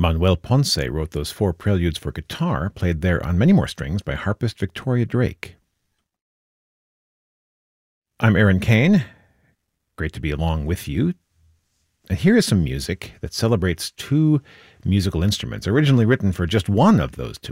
Manuel Ponce wrote those 4 preludes for guitar, played there on many more strings by harpist Victoria Drake. I'm Aaron Kane. Great to be along with you. And here is some music that celebrates 2 musical instruments, originally written for just one of those 2